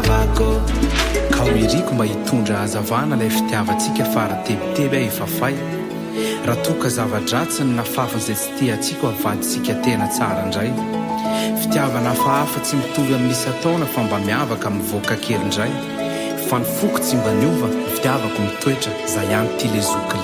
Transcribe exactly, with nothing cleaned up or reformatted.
fitiavako ka oiriko mba hitondra hazavana ilay fitiavantsika fara tebiteby a efafay raha toka zava-dratsiny na fafan'izay tsy tiantsika ho avadintsika tena tsara indray fitiavana hafahafa tsy mitovy amin'ny misy ataona fa mba miavaka mivoaka kely indray fa ny foko tsy mba niova fitiavako mitoetra za ihany ty le zoky